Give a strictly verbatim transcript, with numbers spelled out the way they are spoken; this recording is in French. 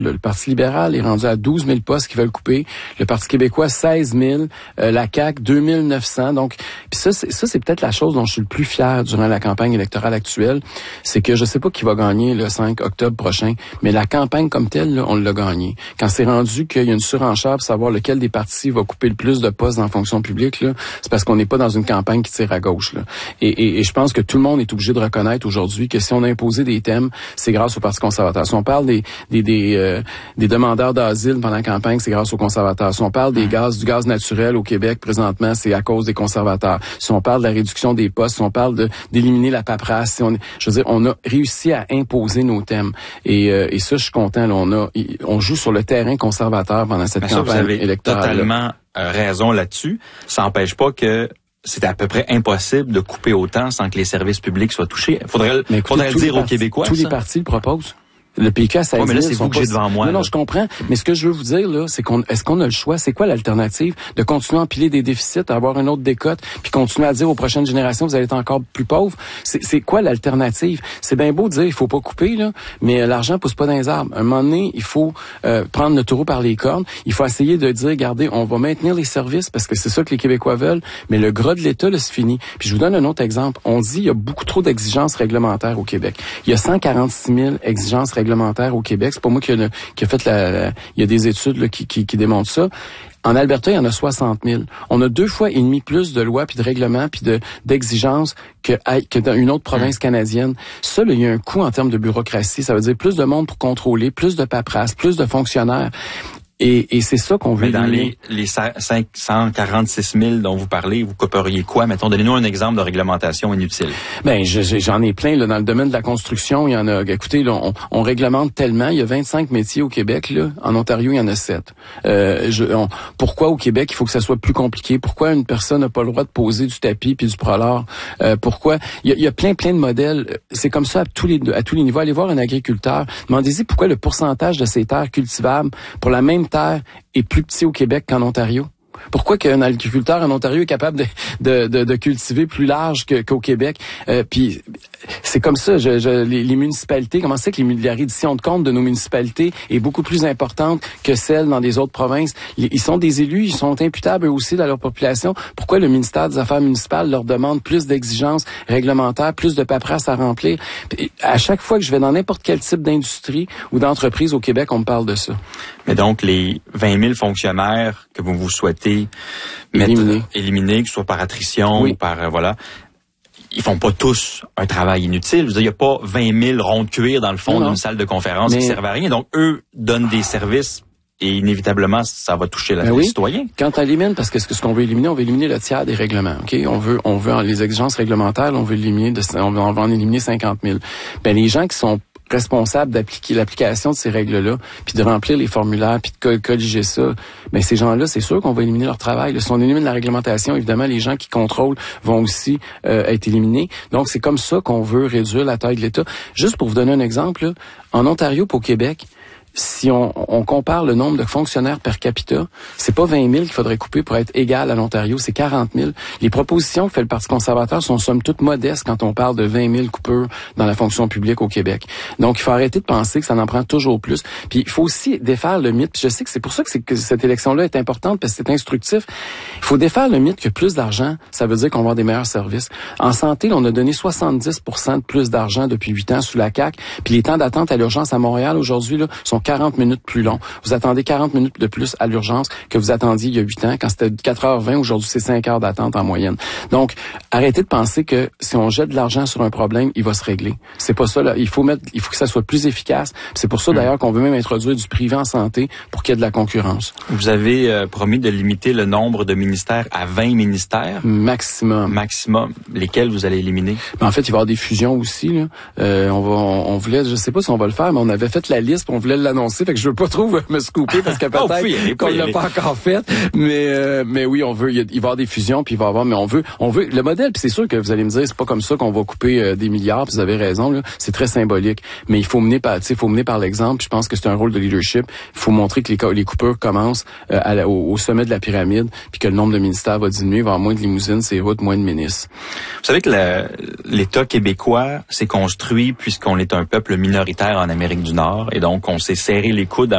Le, le Parti libéral est rendu à douze mille postes qu'ils veulent couper. Le Parti québécois, seize mille. Euh, la C A Q, deux mille neuf cents. Donc, puis ça, c'est, ça, c'est peut-être la chose dont je suis le plus fier durant la campagne électorale actuelle. C'est que je sais pas qui va gagner le cinq octobre prochain, mais la campagne comme telle, là, on l'a gagné. Quand c'est rendu qu'il y a une surenchère pour savoir lequel des partis va couper le plus de postes dans la fonction publique, là, c'est parce qu'on n'est pas dans une campagne qui tire à gauche. Là. Et, et, et je pense que tout le monde est obligé de reconnaître aujourd'hui que si on a imposé des thèmes, c'est grâce au Parti conservateur. Si on parle des, des, des euh, des demandeurs d'asile pendant la campagne, c'est grâce aux conservateurs. Si on parle des gaz, du gaz naturel au Québec présentement, c'est à cause des conservateurs. Si on parle de la réduction des postes, si on parle de d'éliminer la paperasse, si on, je veux dire, on a réussi à imposer nos thèmes. Et, euh, et ça, je suis content. Là, on a, on joue sur le terrain conservateur pendant cette Mais campagne ça, vous avez électorale. Totalement euh, raison là-dessus. Ça n'empêche pas que c'est à peu près impossible de couper autant sans que les services publics soient touchés. Faudrait, écoutez, faudrait le dire aux Québécois. Tous ça. les partis le proposent. Le P Q à seize mille. Ouais, mais là, c'est vous que j'ai devant moi. Non, là. non, je comprends. Mais ce que je veux vous dire, là, c'est qu'on, est-ce qu'on a le choix? C'est quoi l'alternative? De continuer à empiler des déficits, à avoir une autre décote, puis continuer à dire aux prochaines générations, vous allez être encore plus pauvres? C'est, c'est quoi l'alternative? C'est bien beau de dire, il faut pas couper, là, mais l'argent pousse pas dans les arbres. À un moment donné, il faut, euh, prendre le taureau par les cornes. Il faut essayer de dire, regardez, on va maintenir les services parce que c'est ça que les Québécois veulent, mais le gras de l'État, là, c'est fini. Puis je vous donne un autre exemple. On dit, il y a beaucoup trop d'exigences réglementaires au Québec. Il y a cent quarante-six mille exigences réglementaires au Québec. C'est pas moi qui a, qui a fait la, la... Il y a des études là, qui, qui, qui démontrent ça. En Alberta, il y en a soixante mille. On a deux fois et demi plus de lois, puis de règlements, puis de, d'exigences que, que dans une autre province canadienne. Ça, là, il y a un coût en termes de bureaucratie. Ça veut dire plus de monde pour contrôler, plus de paperasse, plus de fonctionnaires. Et, et c'est ça qu'on veut. Mais dans les, les cinq cent quarante-six mille dont vous parlez, vous couperiez quoi? Mettons, donnez-nous un exemple de réglementation inutile. Ben, je, j'en ai plein, là. Dans le domaine de la construction, il y en a, écoutez, là, on, on réglemente tellement. Il y a vingt-cinq métiers au Québec, là. En Ontario, il y en a sept. Euh, je, on, pourquoi au Québec, il faut que ça soit plus compliqué? Pourquoi une personne n'a pas le droit de poser du tapis puis du prolard? Euh, pourquoi? Il y, a, il y a plein, plein de modèles. C'est comme ça à tous les, à tous les niveaux. Allez voir un agriculteur. Demandez-y pourquoi le pourcentage de ces terres cultivables pour la même terre est plus petit au Québec qu'en Ontario. Pourquoi qu'un agriculteur en Ontario est capable de, de, de, de cultiver plus large que, qu'au Québec? Euh, puis c'est comme ça, je, je, les, les municipalités, comment c'est que les, la reddition de comptes de nos municipalités est beaucoup plus importante que celle dans des autres provinces? Les, ils sont des élus, ils sont imputables eux aussi dans leur population. Pourquoi le ministère des Affaires municipales leur demande plus d'exigences réglementaires, plus de paperasse à remplir? Puis, à chaque fois que je vais dans n'importe quel type d'industrie ou d'entreprise au Québec, on me parle de ça. Mais donc, les vingt mille fonctionnaires que vous vous souhaitez éliminer, mettre, éliminer que ce soit par attrition oui. ou par, euh, voilà, ils font pas tous un travail inutile. Je veux dire, il n'y a pas vingt mille ronds de cuir dans le fond non, d'une salle de conférence mais... qui servent à rien. Donc, eux donnent des services et inévitablement, ça va toucher la, ben les oui. citoyens. Quand on élimine, parce que ce qu'on veut éliminer, on veut éliminer le tiers des règlements. Ok, on veut, on veut les exigences réglementaires, on veut éliminer, de, on veut en éliminer cinquante mille. Ben les gens qui sont responsables d'appliquer l'application de ces règles-là, puis de remplir les formulaires, puis de colliger ça, mais ces gens-là, c'est sûr qu'on va éliminer leur travail. Là, si on élimine la réglementation, évidemment, les gens qui contrôlent vont aussi euh, être éliminés. Donc, c'est comme ça qu'on veut réduire la taille de l'État. Juste pour vous donner un exemple, là, en Ontario et au Québec, si on, on compare le nombre de fonctionnaires per capita, c'est pas vingt mille qu'il faudrait couper pour être égal à l'Ontario, c'est quarante mille. Les propositions que fait le Parti conservateur sont somme toute modestes quand on parle de vingt mille coupures dans la fonction publique au Québec. Donc, il faut arrêter de penser que ça en prend toujours plus. Puis, il faut aussi défaire le mythe. Puis je sais que c'est pour ça que, c'est, que cette élection-là est importante, parce que c'est instructif. Il faut défaire le mythe que plus d'argent, ça veut dire qu'on va avoir des meilleurs services. En santé, là, on a donné soixante-dix pour cent de plus d'argent depuis huit ans sous la C A Q. Puis les temps d'attente à l'urgence à Montréal aujourd'hui là sont quarante minutes plus longs. Vous attendez quarante minutes de plus à l'urgence que vous attendiez il y a huit ans, quand c'était quatre heures vingt, aujourd'hui c'est cinq heures d'attente en moyenne. Donc, arrêtez de penser que si on jette de l'argent sur un problème, il va se régler. C'est pas ça, là. Il faut mettre, il faut que ça soit plus efficace. C'est pour ça, d'ailleurs, qu'on veut même introduire du privé en santé pour qu'il y ait de la concurrence. Vous avez euh, promis de limiter le nombre de ministères à vingt ministères. Maximum. Maximum. Lesquels vous allez éliminer? Ben, en fait, il va y avoir des fusions aussi, là. Euh, on va, on, on voulait, je sais pas si on va le faire, mais on avait fait la liste, puis on voulait l'annoncer. Fait que je veux pas trop me scooper parce que peut-être oh, oui, qu'on l'a pas encore fait. Mais euh, mais oui, on veut. Il, y a, il va y avoir des fusions, puis il va y avoir. Mais on veut, on veut le modèle. Puis c'est sûr que vous allez me dire, c'est pas comme ça qu'on va couper euh, des milliards. Puis vous avez raison, là. C'est très symbolique. Mais il faut mener par, tu sais, il faut mener par l'exemple. Je pense que c'est un rôle de leadership. Il faut montrer que les, les coupures commencent euh, à la, au, au sommet de la pyramide, puis que le nombre de ministères va diminuer, il va y avoir moins de limousines, c'est routes, moins de ministres. Vous savez que la, l'État québécois s'est construit puisqu'on est un peuple minoritaire en Amérique du Nord, et donc on s'est serré les coudes